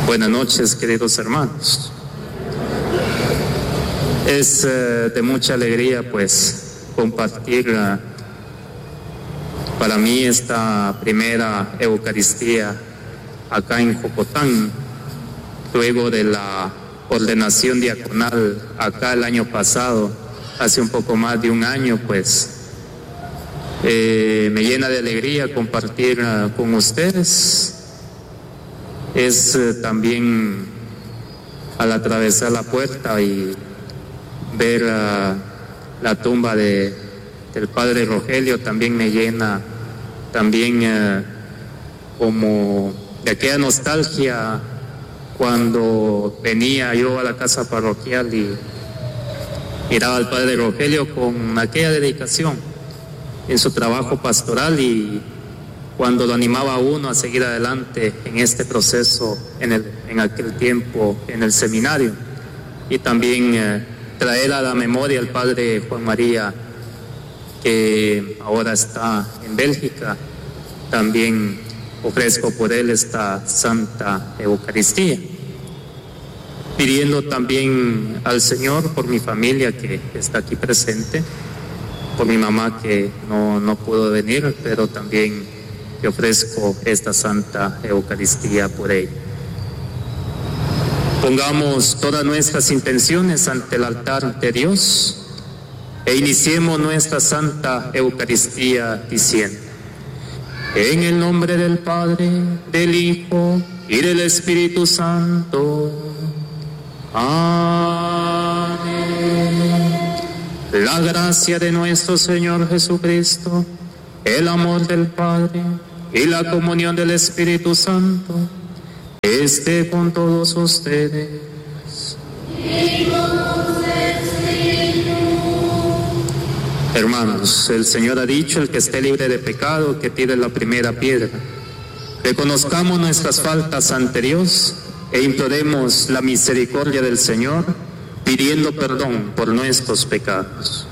Buenas noches, queridos hermanos. Es de mucha alegría pues compartir para mí esta primera Eucaristía acá en Jocotán, luego de la ordenación diaconal acá el año pasado, hace un poco más de un año, pues me llena de alegría compartir con ustedes. Es también al atravesar la puerta y ver la tumba del padre Rogelio, también me llena también como de aquella nostalgia cuando venía yo a la casa parroquial y miraba al padre Rogelio con aquella dedicación en su trabajo pastoral y cuando lo animaba a uno a seguir adelante en este proceso en aquel tiempo en el seminario, y también traer a la memoria al padre Juan María, que ahora está en Bélgica. También ofrezco por él esta Santa Eucaristía, pidiendo también al Señor por mi familia que está aquí presente, por mi mamá que no pudo venir, pero también que ofrezco esta Santa Eucaristía por ella. Pongamos todas nuestras intenciones ante el altar de Dios e iniciemos nuestra Santa Eucaristía diciendo: en el nombre del Padre, del Hijo y del Espíritu Santo. Amén. La gracia de nuestro Señor Jesucristo, el amor del Padre y la comunión del Espíritu Santo esté con todos ustedes. Hermanos, el Señor ha dicho: el que esté libre de pecado, que tire la primera piedra. Reconozcamos nuestras faltas ante Dios e imploremos la misericordia del Señor, pidiendo perdón por nuestros pecados.